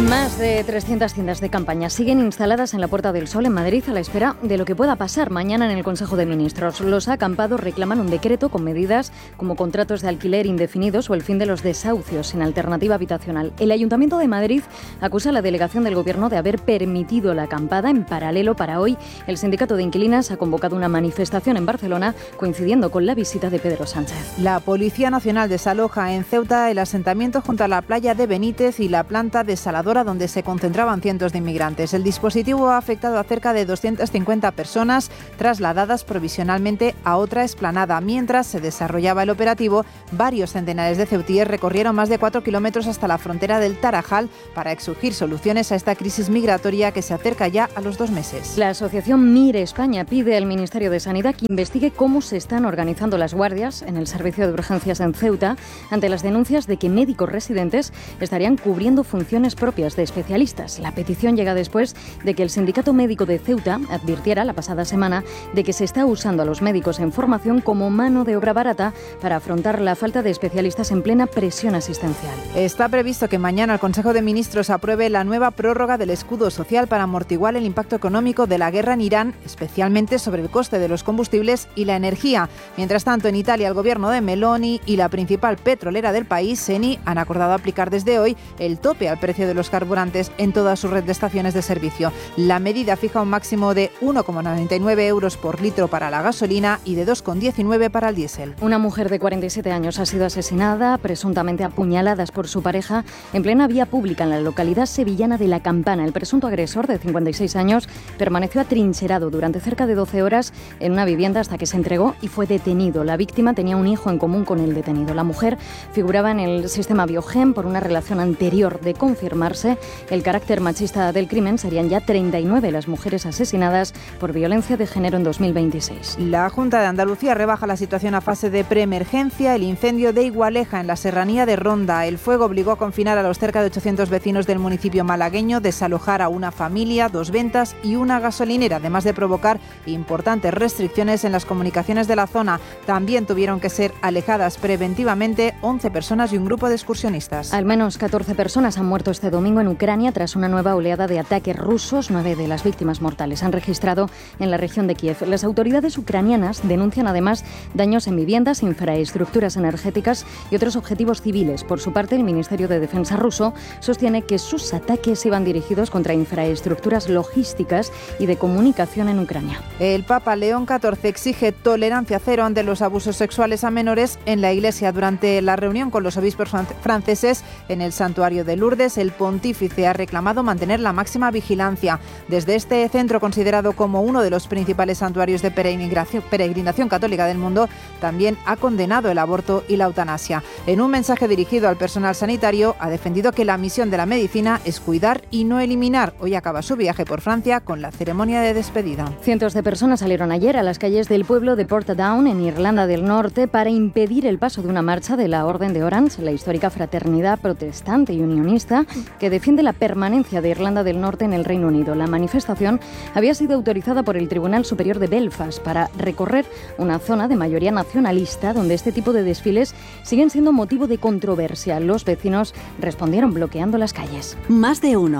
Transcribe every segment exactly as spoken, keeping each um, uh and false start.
Más de trescientas tiendas de campaña siguen instaladas en la Puerta del Sol en Madrid a la espera de lo que pueda pasar mañana en el Consejo de Ministros. Los acampados reclaman un decreto con medidas como contratos de alquiler indefinidos o el fin de los desahucios sin alternativa habitacional. El Ayuntamiento de Madrid acusa a la delegación del Gobierno de haber permitido la acampada. En paralelo, para hoy, el Sindicato de Inquilinas ha convocado una manifestación en Barcelona coincidiendo con la visita de Pedro Sánchez. La Policía Nacional desaloja en Ceuta el asentamiento junto a la playa de Benítez y la planta desaladora donde se concentraban cientos de inmigrantes. El dispositivo ha afectado a cerca de doscientas cincuenta personas trasladadas provisionalmente a otra explanada. Mientras se desarrollaba el operativo, varios centenares de ceutíes recorrieron más de cuatro kilómetros hasta la frontera del Tarajal para exigir soluciones a esta crisis migratoria que se acerca ya a los dos meses. La asociación Mire España pide al Ministerio de Sanidad que investigue cómo se están organizando las guardias en el servicio de urgencias en Ceuta ante las denuncias de que médicos residentes estarían cubriendo funciones propias de especialistas. La petición llega después de que el Sindicato Médico de Ceuta advirtiera la pasada semana de que se está usando a los médicos en formación como mano de obra barata para afrontar la falta de especialistas en plena presión asistencial. Está previsto que mañana el Consejo de Ministros apruebe la nueva prórroga del escudo social para amortiguar el impacto económico de la guerra en Irán, especialmente sobre el coste de los combustibles y la energía. Mientras tanto, en Italia, el gobierno de Meloni y la principal petrolera del país, Eni, han acordado aplicar desde hoy el tope al precio de los carburantes en toda su red de estaciones de servicio. La medida fija un máximo de uno coma noventa y nueve euros por litro para la gasolina y de dos coma diecinueve para el diésel. Una mujer de cuarenta y siete años ha sido asesinada, presuntamente a puñaladas por su pareja, en plena vía pública en la localidad sevillana de La Campana. El presunto agresor, de cincuenta y seis años, permaneció atrincherado durante cerca de doce horas en una vivienda hasta que se entregó y fue detenido. La víctima tenía un hijo en común con el detenido. La mujer figuraba en el sistema Biogen por una relación anterior. De confirmarse el carácter machista del crimen, serían ya treinta y nueve las mujeres asesinadas por violencia de género en dos mil veintiséis. La Junta de Andalucía rebaja la situación a fase de preemergencia. El incendio de Igualeja, en la serranía de Ronda. El fuego obligó a confinar a los cerca de ochocientos vecinos del municipio malagueño, desalojar a una familia, dos ventas y una gasolinera, además de provocar importantes restricciones en las comunicaciones de la zona. También tuvieron que ser alejadas preventivamente once personas y un grupo de excursionistas. Al menos catorce personas han muerto este domingo en Ucrania tras una nueva oleada de ataques rusos. Nueve de las víctimas mortales han registrado en la región de Kiev. Las autoridades ucranianas denuncian además daños en viviendas, infraestructuras energéticas y otros objetivos civiles. Por su parte, el Ministerio de Defensa ruso sostiene que sus ataques iban dirigidos contra infraestructuras logísticas y de comunicación en Ucrania. El Papa León catorce exige tolerancia cero ante los abusos sexuales a menores en la Iglesia. Durante la reunión con los obispos franceses en el santuario de Lourdes, el pontífice ha reclamado mantener la máxima vigilancia. Desde este centro, considerado como uno de los principales santuarios de peregrinación, peregrinación católica del mundo, también ha condenado el aborto y la eutanasia. En un mensaje dirigido al personal sanitario, ha defendido que la misión de la medicina es cuidar y no eliminar. Hoy acaba su viaje por Francia con la ceremonia de despedida. Cientos de personas salieron ayer a las calles del pueblo de Portadown, en Irlanda del Norte, para impedir el paso de una marcha de la Orden de Orange, la histórica fraternidad protestante y unionista que defiende la permanencia de Irlanda del Norte en el Reino Unido. La manifestación había sido autorizada por el Tribunal Superior de Belfast para recorrer una zona de mayoría nacionalista donde este tipo de desfiles siguen siendo motivo de controversia. Los vecinos respondieron bloqueando las calles. Más de uno.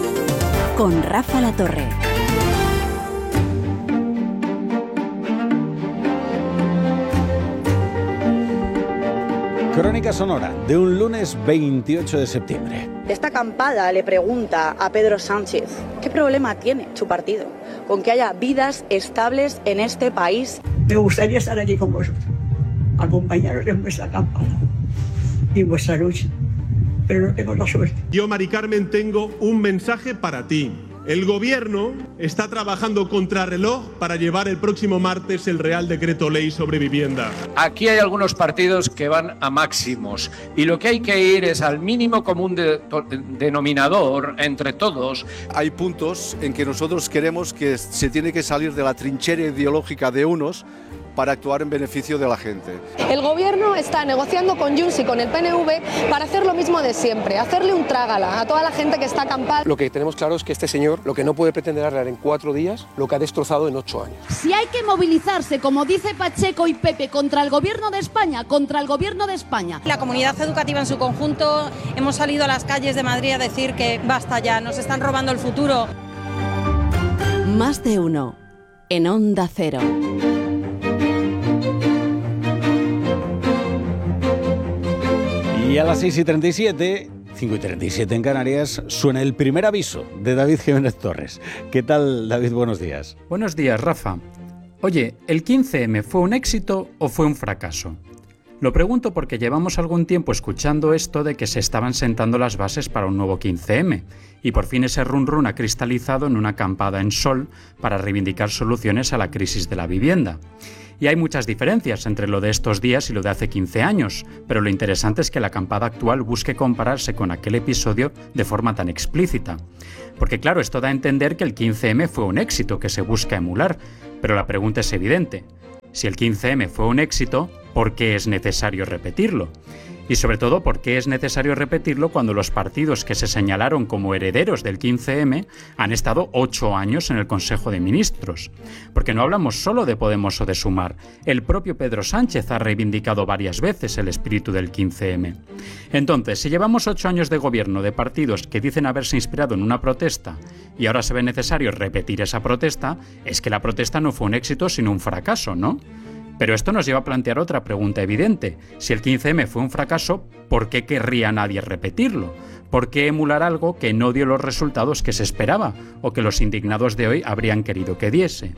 Con Rafa La Torre. Crónica sonora de un lunes veintiocho de septiembre. Esta acampada le pregunta a Pedro Sánchez qué problema tiene su partido con que haya vidas estables en este país. Me gustaría estar allí con vosotros, acompañaros en vuestra acampada y en vuestra lucha, pero no tengo la suerte. Yo, Mari Carmen, tengo un mensaje para ti. El Gobierno está trabajando contrarreloj para llevar el próximo martes el Real Decreto Ley sobre vivienda. Aquí hay algunos partidos que van a máximos y lo que hay que ir es al mínimo común de, de, denominador entre todos. Hay puntos en que nosotros queremos que se tiene que salir de la trinchera ideológica de unos para actuar en beneficio de la gente. El Gobierno está negociando con Junts y con el P N V para hacer lo mismo de siempre, hacerle un trágala a toda la gente que está acampada. Lo que tenemos claro es que este señor lo que no puede pretender arreglar en cuatro días lo que ha destrozado en ocho años. Si hay que movilizarse, como dice Pacheco y Pepe, contra el Gobierno de España, contra el Gobierno de España. La comunidad educativa en su conjunto hemos salido a las calles de Madrid a decir que basta ya, nos están robando el futuro. Más de uno en Onda Cero. Y a las seis y treinta y siete, cinco y treinta y siete en Canarias, suena el primer aviso de David Jiménez Torres. ¿Qué tal, David? Buenos días. Buenos días, Rafa. Oye, ¿el quince eme fue un éxito o fue un fracaso? Lo pregunto porque llevamos algún tiempo escuchando esto de que se estaban sentando las bases para un nuevo quince eme, y por fin ese run run ha cristalizado en una acampada en Sol para reivindicar soluciones a la crisis de la vivienda. Y hay muchas diferencias entre lo de estos días y lo de hace quince años, pero lo interesante es que la acampada actual busque compararse con aquel episodio de forma tan explícita. Porque claro, esto da a entender que el quince eme fue un éxito que se busca emular, pero la pregunta es evidente. Si el quince eme fue un éxito, ¿por qué es necesario repetirlo? Y sobre todo, ¿por qué es necesario repetirlo cuando los partidos que se señalaron como herederos del quince eme han estado ocho años en el Consejo de Ministros? Porque no hablamos solo de Podemos o de Sumar. El propio Pedro Sánchez ha reivindicado varias veces el espíritu del quince eme. Entonces, si llevamos ocho años de gobierno de partidos que dicen haberse inspirado en una protesta y ahora se ve necesario repetir esa protesta, es que la protesta no fue un éxito sino un fracaso, ¿no? Pero esto nos lleva a plantear otra pregunta evidente. Si el quince eme fue un fracaso, ¿por qué querría nadie repetirlo? ¿Por qué emular algo que no dio los resultados que se esperaba o que los indignados de hoy habrían querido que diese?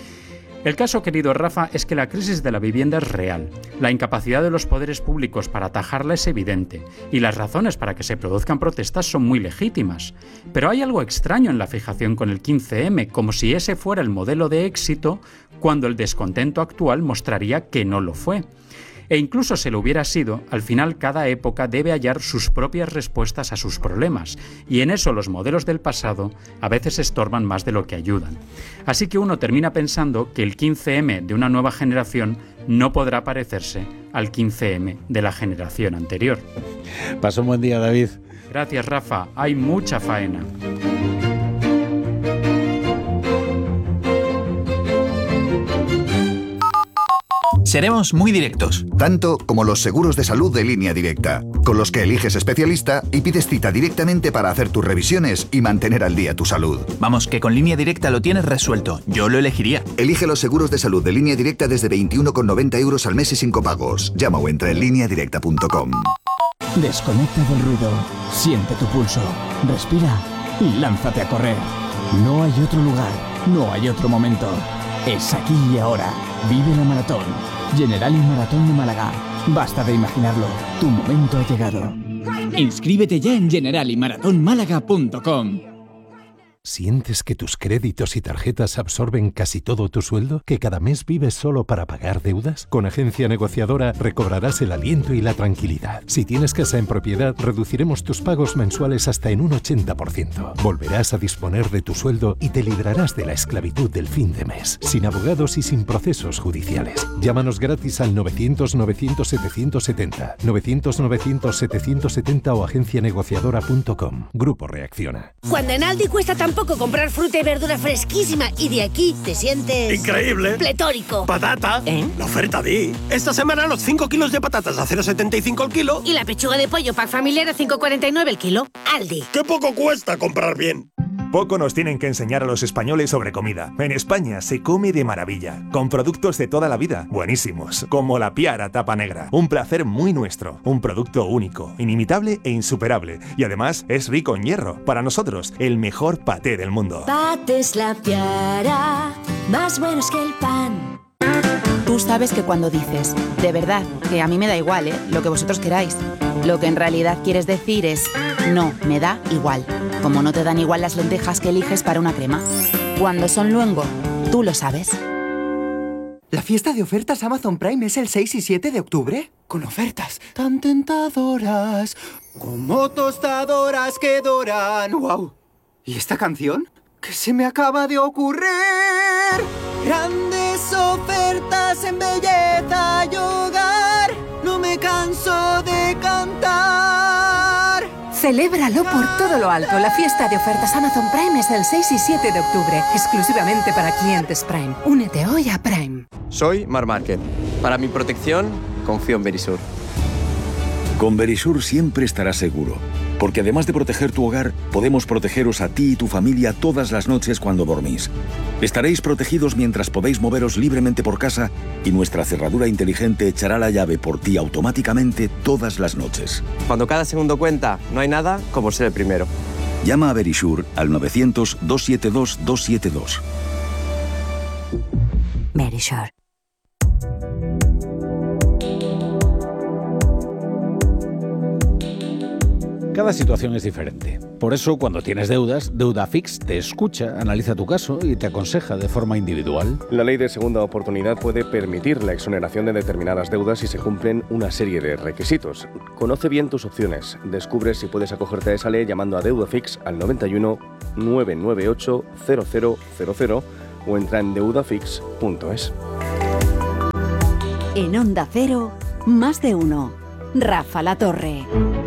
El caso, querido Rafa, es que la crisis de la vivienda es real. La incapacidad de los poderes públicos para atajarla es evidente, y las razones para que se produzcan protestas son muy legítimas. Pero hay algo extraño en la fijación con el quince eme, como si ese fuera el modelo de éxito, cuando el descontento actual mostraría que no lo fue. E incluso si lo hubiera sido, al final cada época debe hallar sus propias respuestas a sus problemas, y en eso los modelos del pasado a veces estorban más de lo que ayudan. Así que uno termina pensando que el quince eme de una nueva generación no podrá parecerse al quince eme de la generación anterior. Pasa un buen día, David. Gracias, Rafa. Hay mucha faena. Seremos muy directos. Tanto como los seguros de salud de Línea Directa, con los que eliges especialista y pides cita directamente para hacer tus revisiones y mantener al día tu salud. Vamos, que con Línea Directa lo tienes resuelto. Yo lo elegiría. Elige los seguros de salud de Línea Directa desde veintiuno con noventa euros al mes y sin copagos. Llama o entra en línea directa punto com. Desconecta del ruido. Siente tu pulso. Respira y lánzate a correr. No hay otro lugar. No hay otro momento. Es aquí y ahora. Vive la maratón. Generali Maratón de Málaga. Basta de imaginarlo. Tu momento ha llegado. Inscríbete ya en generali maratón málaga punto com. ¿Sientes que tus créditos y tarjetas absorben casi todo tu sueldo? ¿Que cada mes vives solo para pagar deudas? Con Agencia Negociadora recobrarás el aliento y la tranquilidad. Si tienes casa en propiedad, reduciremos tus pagos mensuales hasta en un ochenta por ciento. Volverás a disponer de tu sueldo y te librarás de la esclavitud del fin de mes, sin abogados y sin procesos judiciales. Llámanos gratis al novecientos novecientos setecientos setenta, novecientos novecientos setecientos setenta o agencia negociadora punto com. Grupo Reacciona. Cuando en Aldi cuesta tan poco comprar fruta y verdura fresquísima y de aquí te sientes... ¡increíble! ¡Pletórico! ¡Patata! ¿Eh? La oferta di. Esta semana los cinco kilos de patatas a cero coma setenta y cinco el kilo. Y la pechuga de pollo pack familiar a cinco coma cuarenta y nueve el kilo. Aldi. ¡Qué poco cuesta comprar bien! Poco nos tienen que enseñar a los españoles sobre comida. En España se come de maravilla, con productos de toda la vida, buenísimos, como la Piara Tapa Negra. Un placer muy nuestro, un producto único, inimitable e insuperable. Y además es rico en hierro. Para nosotros, el mejor paté del mundo. Patés La Piara, más buenos que el pan. Tú sabes que cuando dices, de verdad, que a mí me da igual, ¿eh? Lo que vosotros queráis, lo que en realidad quieres decir es, no, me da igual. Como no te dan igual las lentejas que eliges para una crema. Cuando son luengo, tú lo sabes. ¿La fiesta de ofertas Amazon Prime es el seis y siete de octubre? Con ofertas tan tentadoras, como tostadoras que doran. ¡Wow! ¿Y esta canción? ¿Qué se me acaba de ocurrir? Grandes ofertas en vez belleza y hogar, no me canso de cantar. Celébralo por todo lo alto. La fiesta de ofertas Amazon Prime es el seis y siete de octubre, exclusivamente para clientes Prime. Únete hoy a Prime. Soy Mar Márquez. Para mi protección, confío en Verisur. Con Verisur siempre estarás seguro, porque además de proteger tu hogar, podemos protegeros a ti y tu familia todas las noches cuando dormís. Estaréis protegidos mientras podéis moveros libremente por casa y nuestra cerradura inteligente echará la llave por ti automáticamente todas las noches. Cuando cada segundo cuenta, no hay nada como ser el primero. Llama a Verisur al novecientos, doscientos setenta y dos, doscientos setenta y dos. Verisur. Cada situación es diferente. Por eso, cuando tienes deudas, Deudafix te escucha, analiza tu caso y te aconseja de forma individual. La ley de segunda oportunidad puede permitir la exoneración de determinadas deudas si se cumplen una serie de requisitos. Conoce bien tus opciones. Descubre si puedes acogerte a esa ley llamando a Deudafix al noventa y uno, nueve nueve ocho, cero cero cero cero o entra en deudafix punto es. En Onda Cero, más de uno. Rafa La Torre.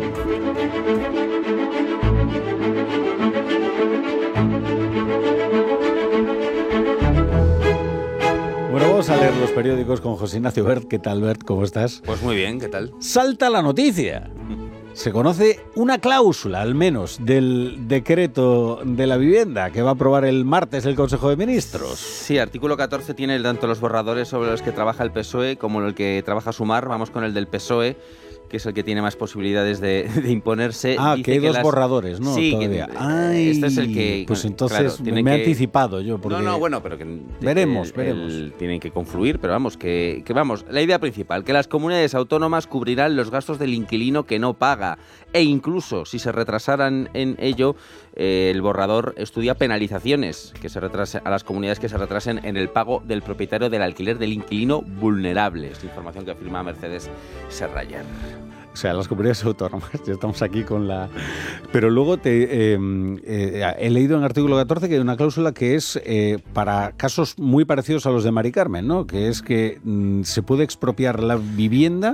Bueno, vamos a leer los periódicos con José Ignacio Bert. ¿Qué tal, Bert? ¿Cómo estás? Pues muy bien, ¿qué tal? Salta la noticia. Se conoce una cláusula, al menos, del decreto de la vivienda que va a aprobar el martes el Consejo de Ministros. Sí, artículo catorce tiene tanto los borradores sobre los que trabaja el P S O E como el que trabaja Sumar. Vamos con el del P S O E, que es el que tiene más posibilidades de, de imponerse. Ah, Dice que hay que dos las... borradores, ¿no? Sí, todavía. Que, Ay, este es el que... Pues entonces claro, me he que... anticipado yo. Porque... No, no, bueno, pero que... Veremos, el, veremos. El, tienen que confluir, pero vamos, que, que vamos. La idea principal, que las comunidades autónomas cubrirán los gastos del inquilino que no paga. E incluso, si se retrasaran en ello, eh, el borrador estudia penalizaciones que se retrase, a las comunidades que se retrasen en el pago del propietario del alquiler del inquilino vulnerable. Es información que afirma Mercedes Serrallar. O sea, las comunidades autónomas, ya estamos aquí con la... Pero luego te, eh, eh, he leído en el artículo catorce que hay una cláusula que es eh, para casos muy parecidos a los de Mari Carmen, ¿no? Que es que mm, se puede expropiar la vivienda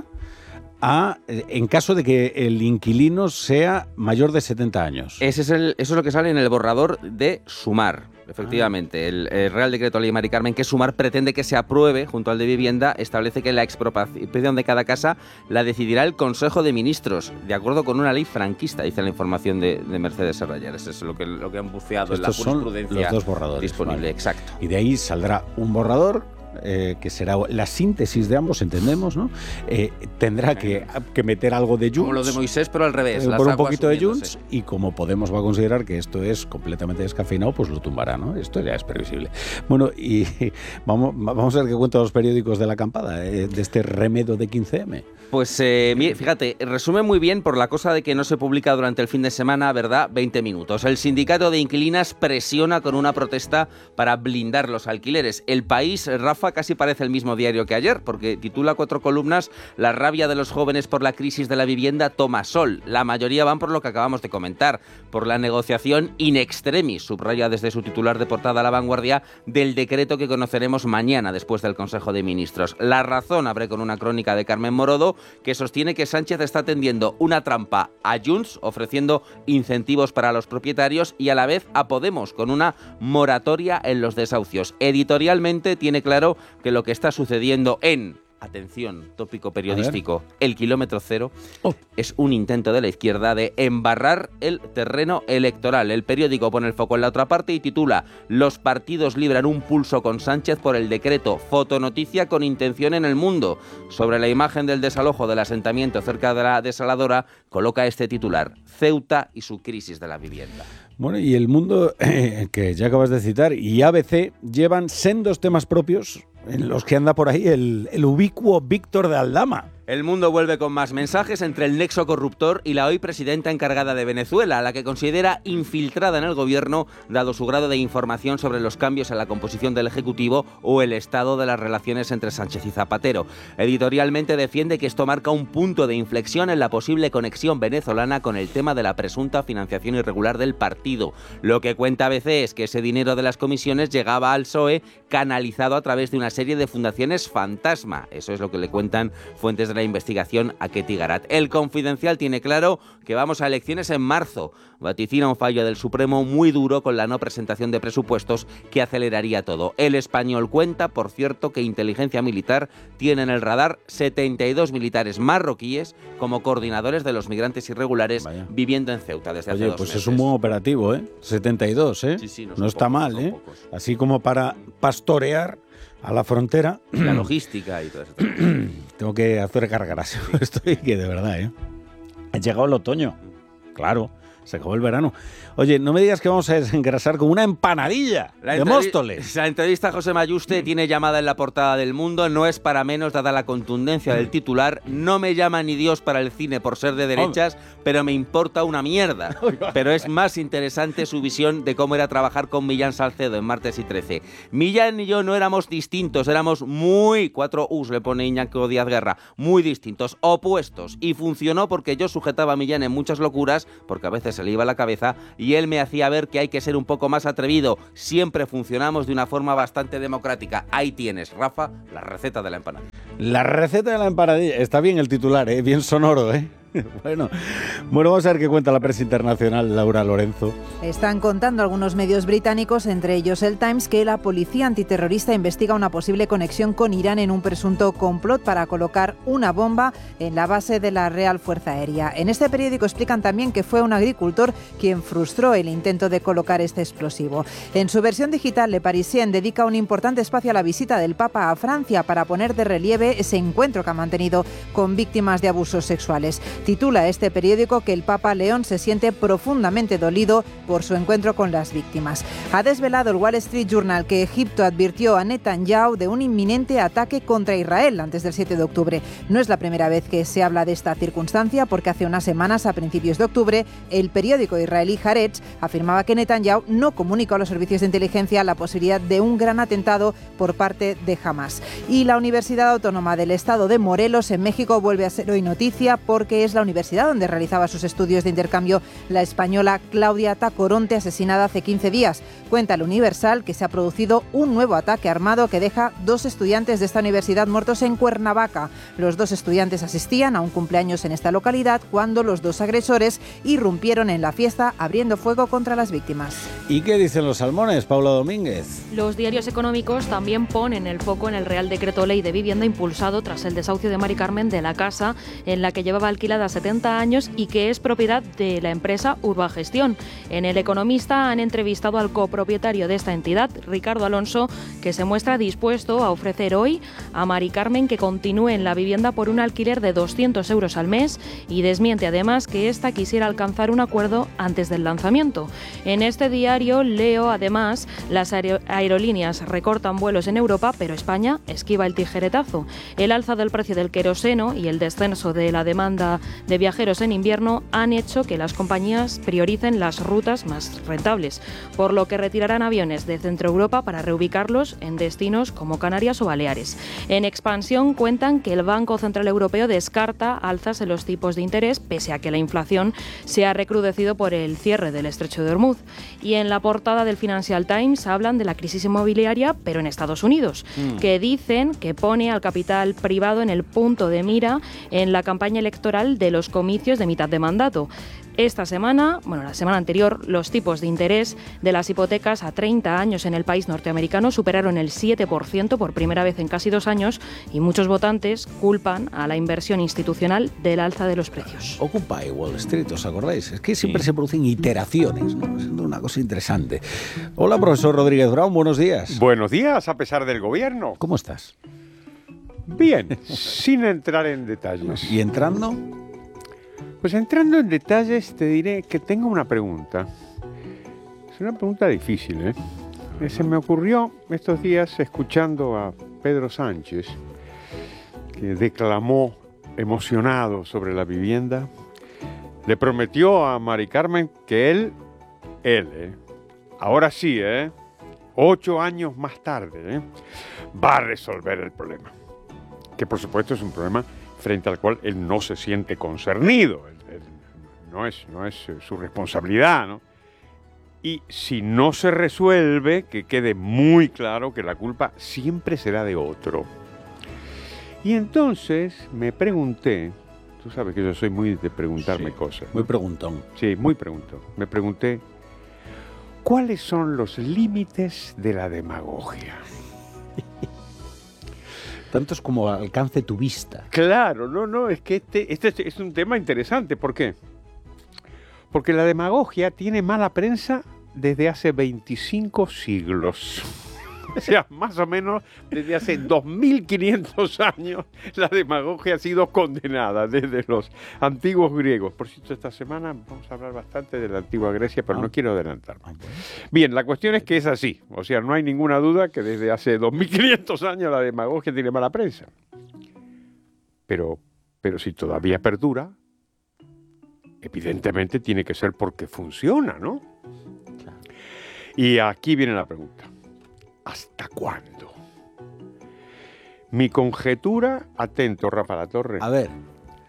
a, en caso de que el inquilino sea mayor de setenta años. Ese es el, eso es lo que sale en el borrador de Sumar. Efectivamente, el, el Real Decreto Ley Mari Carmen que Sumar pretende que se apruebe junto al de Vivienda establece que la expropiación de cada casa la decidirá el Consejo de Ministros, de acuerdo con una ley franquista, dice la información de, de Mercedes Serrallar. Eso es lo que, lo que han buceado en la jurisprudencia. Son los dos borradores disponible, vale. Exacto. Y de ahí saldrá un borrador Eh, que será la síntesis de ambos, entendemos, ¿no? Eh, tendrá que, que meter algo de Junts. Como lo de Moisés, pero al revés. Eh, las por un aguas poquito de subiéndose. Junts, y como Podemos va a considerar que esto es completamente descafeinado, pues lo tumbará, ¿no? Esto ya es previsible. Bueno, y vamos, vamos a ver qué cuentan los periódicos de la acampada, eh, de este remedo de quince eme. Pues eh, fíjate, resume muy bien por la cosa de que no se publica durante el fin de semana, ¿verdad? veinte minutos. El sindicato de inquilinas presiona con una protesta para blindar los alquileres. El País, Rafa, casi parece el mismo diario que ayer, porque titula cuatro columnas: la rabia de los jóvenes por la crisis de la vivienda toma sol. La mayoría van por lo que acabamos de comentar, por la negociación in extremis, subraya desde su titular de portada La Vanguardia, del decreto que conoceremos mañana después del Consejo de Ministros. La Razón abre con una crónica de Carmen Morodo, que sostiene que Sánchez está tendiendo una trampa a Junts, ofreciendo incentivos para los propietarios, y a la vez a Podemos, con una moratoria en los desahucios. Editorialmente tiene claro que lo que está sucediendo en, atención, tópico periodístico, el kilómetro cero, oh. es un intento de la izquierda de embarrar el terreno electoral. El periódico pone el foco en la otra parte y titula: los partidos libran un pulso con Sánchez por el decreto. Fotonoticia con intención en el Mundo. Sobre la imagen del desalojo del asentamiento cerca de la desaladora coloca este titular: Ceuta y su crisis de la vivienda. Bueno, y El Mundo, eh, que ya acabas de citar, y A B C llevan sendos temas propios en los que anda por ahí el, el ubicuo Víctor de Aldama. El Mundo vuelve con más mensajes entre el nexo corruptor y la hoy presidenta encargada de Venezuela, a la que considera infiltrada en el gobierno, dado su grado de información sobre los cambios en la composición del Ejecutivo o el estado de las relaciones entre Sánchez y Zapatero. Editorialmente defiende que esto marca un punto de inflexión en la posible conexión venezolana con el tema de la presunta financiación irregular del partido. Lo que cuenta A B C es que ese dinero de las comisiones llegaba al P S O E canalizado a través de una serie de fundaciones fantasma. Eso es lo que le cuentan fuentes de la investigación a Ketty Garat. El Confidencial tiene claro que vamos a elecciones en marzo. Vaticina un fallo del Supremo muy duro con la no presentación de presupuestos que aceleraría todo. El Español cuenta, por cierto, que Inteligencia Militar tiene en el radar setenta y dos militares marroquíes como coordinadores de los migrantes irregulares Vaya. viviendo en Ceuta desde hace Oye, dos pues meses. Es un buen operativo, ¿eh? setenta y dos, ¿eh? Sí, sí, no, no está pocos, mal, ¿eh? Pocos. Así como para pastorear a la frontera. La logística y todo eso. Tengo que hacer cargaras. Estoy que de verdad, ¿eh? Ha llegado el otoño. Claro, se acabó el verano. Oye, no me digas que vamos a desengrasar con una empanadilla La de entrevi- Móstoles. La entrevista a José Mayuste tiene llamada en la portada del Mundo. No es para menos, dada la contundencia del titular. No me llama ni Dios para el cine por ser de derechas, pero me importa una mierda. Pero es más interesante su visión de cómo era trabajar con Millán Salcedo en Martes y trece. Millán y yo no éramos distintos, éramos muy, cuatro U's le pone Iñaki Díaz Guerra, muy distintos, opuestos. Y funcionó porque yo sujetaba a Millán en muchas locuras, porque a veces se le iba la cabeza, y él me hacía ver que hay que ser un poco más atrevido. Siempre funcionamos de una forma bastante democrática. Ahí tienes, Rafa, la receta de la empanada. La receta de la empanadilla. Está bien el titular, ¿eh? Bien sonoro, ¿eh? Bueno, bueno, vamos a ver qué cuenta la prensa internacional, Laura Lorenzo. Están contando algunos medios británicos, entre ellos el Times, que la policía antiterrorista investiga una posible conexión con Irán en un presunto complot para colocar una bomba en la base de la Real Fuerza Aérea. En este periódico explican también que fue un agricultor quien frustró el intento de colocar este explosivo. En su versión digital, Le Parisien dedica un importante espacio a la visita del Papa a Francia para poner de relieve ese encuentro que ha mantenido con víctimas de abusos sexuales. Titula este periódico que el Papa León se siente profundamente dolido por su encuentro con las víctimas. Ha desvelado el Wall Street Journal que Egipto advirtió a Netanyahu de un inminente ataque contra Israel antes del siete de octubre. No es la primera vez que se habla de esta circunstancia, porque hace unas semanas, a principios de octubre, el periódico israelí Haaretz afirmaba que Netanyahu no comunicó a los servicios de inteligencia la posibilidad de un gran atentado por parte de Hamas. Y la Universidad Autónoma del Estado de Morelos, en México, vuelve a ser hoy noticia porque es la universidad donde realizaba sus estudios de intercambio la española Claudia Tacoronte, asesinada hace quince días. Cuenta el Universal que se ha producido un nuevo ataque armado que deja dos estudiantes de esta universidad muertos en Cuernavaca. Los dos estudiantes asistían a un cumpleaños en esta localidad cuando los dos agresores irrumpieron en la fiesta abriendo fuego contra las víctimas. ¿Y qué dicen los salmones, Paula Domínguez? Los diarios económicos también ponen el foco en el Real Decreto Ley de Vivienda impulsado tras el desahucio de Mari Carmen de la casa en la que llevaba alquilada setenta años y que es propiedad de la empresa Urbagestión. En El Economista han entrevistado al copropietario de esta entidad, Ricardo Alonso, que se muestra dispuesto a ofrecer hoy a Mari Carmen que continúe en la vivienda por un alquiler de doscientos euros al mes y desmiente además que ésta quisiera alcanzar un acuerdo antes del lanzamiento. En este diario leo además las aer- aerolíneas recortan vuelos en Europa, pero España esquiva el tijeretazo. El alza del precio del queroseno y el descenso de la demanda de viajeros en invierno han hecho que las compañías prioricen las rutas más rentables, por lo que retirarán aviones de Centro Europa para reubicarlos en destinos como Canarias o Baleares. En Expansión cuentan que el Banco Central Europeo descarta alzas en los tipos de interés, pese a que la inflación se ha recrudecido por el cierre del Estrecho de Hormuz. Y en la portada del Financial Times hablan de la crisis inmobiliaria, pero en Estados Unidos, mm. que dicen que pone al capital privado en el punto de mira en la campaña electoral de los comicios de mitad de mandato. Esta semana, bueno, la semana anterior, los tipos de interés de las hipotecas a treinta años en el país norteamericano superaron el siete por ciento por primera vez en casi dos años y muchos votantes culpan a la inversión institucional del alza de los precios. Occupy Wall Street, ¿os acordáis? Es que siempre sí. se producen iteraciones, ¿no? Es una cosa interesante. Hola, profesor Rodríguez Brown, buenos días. Buenos días, a pesar del gobierno. ¿Cómo estás? Bien, sin entrar en detalles. ¿Y entrando? Pues entrando en detalles te diré que tengo una pregunta. Es una pregunta difícil, ¿eh? Se me ocurrió estos días escuchando a Pedro Sánchez, que declamó emocionado sobre la vivienda, le prometió a Mari Carmen que él, él, eh, ahora sí, eh, ocho años más tarde, eh, va a resolver el problema. Que por supuesto es un problema frente al cual él no se siente concernido. Él, él, no es, no es su responsabilidad, ¿no? Y si no se resuelve, que quede muy claro que la culpa siempre será de otro. Y entonces me pregunté, tú sabes que yo soy muy de preguntarme sí, cosas. Muy ¿no? preguntón. Sí, muy preguntón. Me pregunté, ¿cuáles son los límites de la demagogia? Tantos como alcance tu vista. Claro, no, no, es que este, este es un tema interesante. ¿Por qué? Porque la demagogia tiene mala prensa desde hace veinticinco siglos. O sea, más o menos desde hace dos mil quinientos años la demagogia ha sido condenada desde los antiguos griegos. Por cierto, esta semana vamos a hablar bastante de la antigua Grecia, pero ah. no quiero adelantarme. Ah, bueno. Bien, la cuestión es que es así. O sea, no hay ninguna duda que desde hace dos mil quinientos años la demagogia tiene mala prensa. Pero, pero si todavía perdura, evidentemente tiene que ser porque funciona, ¿no? Claro. Y aquí viene la pregunta. ¿Hasta cuándo? Mi conjetura, atento, Rafa Latorre. A ver.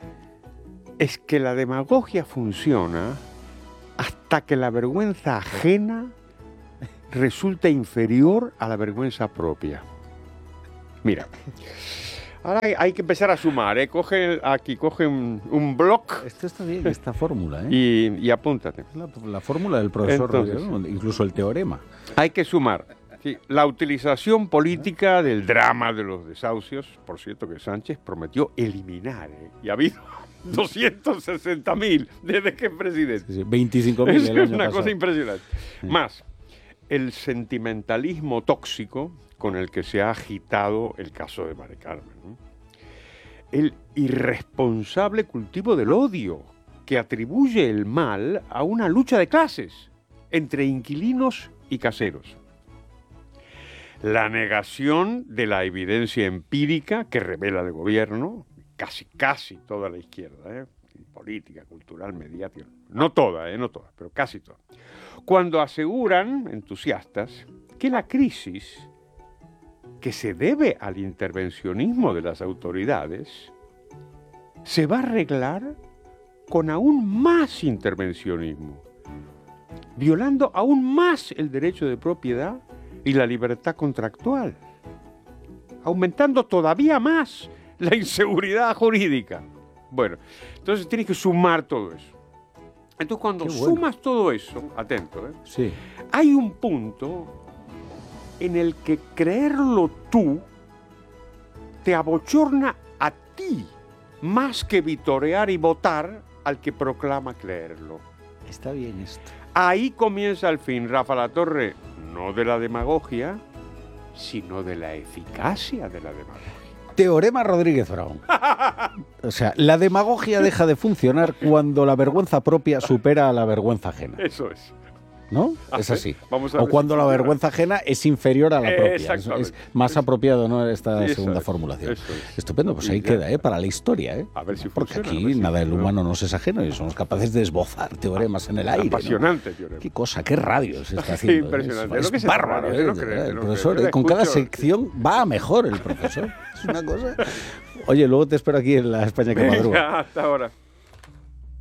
Es que la demagogia funciona hasta que la vergüenza ajena resulta inferior a la vergüenza propia. Mira. Ahora hay, hay que empezar a sumar, ¿eh? Coge aquí, coge un, un bloc. Esto está bien, esta fórmula, ¿eh? Y, y apúntate. La, la fórmula del profesor Entonces, Rodríguez, incluso el teorema. Hay que sumar. Sí, la utilización política del drama de los desahucios, por cierto que Sánchez prometió eliminar, ¿eh? Y ha habido doscientos sesenta mil desde que es presidente. Sí, sí, veinticinco mil Es el año una pasado. cosa impresionante. Sí. Más, el sentimentalismo tóxico con el que se ha agitado el caso de Mari Carmen, ¿no? El irresponsable cultivo del odio que atribuye el mal a una lucha de clases entre inquilinos y caseros. La negación de la evidencia empírica que revela el gobierno, casi, casi toda la izquierda, ¿eh? Política, cultural, mediática, no toda, ¿eh? no toda, pero casi toda. Cuando aseguran, entusiastas, que la crisis que se debe al intervencionismo de las autoridades se va a arreglar con aún más intervencionismo, violando aún más el derecho de propiedad y la libertad contractual, aumentando todavía más la inseguridad jurídica. Bueno, entonces tienes que sumar todo eso. Entonces cuando bueno. sumas todo eso, atento, ¿eh? Sí. Hay un punto en el que creerlo tú te abochorna a ti más que vitorear y votar al que proclama creerlo. Está bien esto. Ahí comienza el fin, Rafa Latorre, no de la demagogia, sino de la eficacia de la demagogia. Teorema Rodríguez Brown. O sea, la demagogia deja de funcionar cuando la vergüenza propia supera a la vergüenza ajena. Eso es. ¿No? Es así. Vamos a o cuando la vergüenza ajena es inferior a la propia. Es, es más es, apropiado, ¿no? Esta eso segunda es, formulación. Es. Estupendo, pues ahí queda, ¿eh? Para la historia, ¿eh? A ver si Porque funciona, aquí si nada del no. humano nos es ajeno y somos capaces de esbozar teoremas en el aire. Apasionante, ¿no? teorema. Qué cosa, qué radio se está haciendo. Sí, impresionante. Es, es, es bárbaro, ¿eh? No cree, el no profesor, cree. ¿eh? Con cada sección va a mejor el profesor. Es una cosa. Oye, luego te espero aquí en la España que madruga. Hasta ahora.